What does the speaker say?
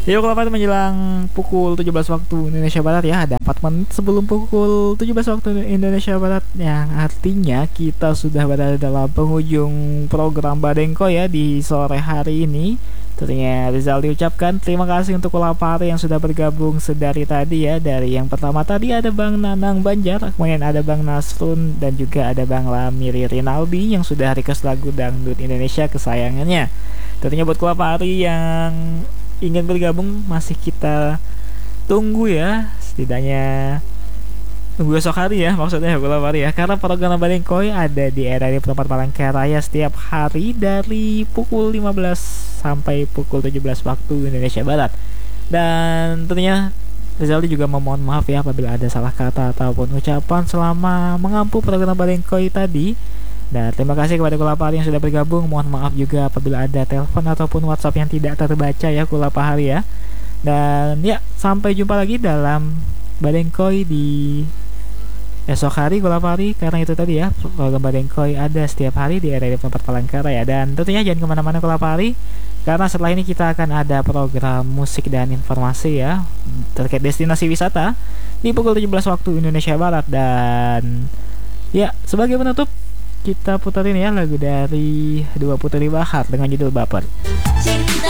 Ya kalau menjelang pukul 17 waktu Indonesia Barat ya, ada 4 menit sebelum pukul 17 waktu Indonesia Barat, yang artinya kita sudah berada dalam penghujung program Badengko ya di sore hari ini. Tentunya Rizal diucapkan terima kasih untuk Kulapari yang sudah bergabung sedari tadi ya. Dari yang pertama tadi ada Bang Nanang Banjar, kemudian ada Bang Nasrun, dan juga ada Bang Lamiri Rinaldi yang sudah request lagu dangdut Indonesia kesayangannya. Tentunya buat Kulapari yang ingin bergabung masih kita tunggu ya, setidaknya tunggu esok hari ya, maksudnya belum hari ya, karena program Balengkoy ada di era di tempat Palangkaraya setiap hari dari pukul 15 sampai pukul 17 waktu Indonesia Barat. Dan tentunya Rizaldi juga memohon maaf ya apabila ada salah kata ataupun ucapan selama mengampu program Balengkoy tadi. Dan terima kasih kepada Kulapari yang sudah bergabung. Mohon maaf juga apabila ada telepon ataupun WhatsApp yang tidak terbaca ya Kulapari ya. Dan ya, sampai jumpa lagi dalam Badengkoy di esok hari Kulapari. Karena itu tadi ya, program Badengkoy ada setiap hari di area tempat Palangkaraya. Dan tentunya jangan kemana-mana Kulapari, karena setelah ini kita akan ada program musik dan informasi ya terkait destinasi wisata di pukul 17 waktu Indonesia Barat. Dan ya, sebagai penutup kita puterin ya lagu dari Dua Putri Bahar dengan judul Baper. Cinta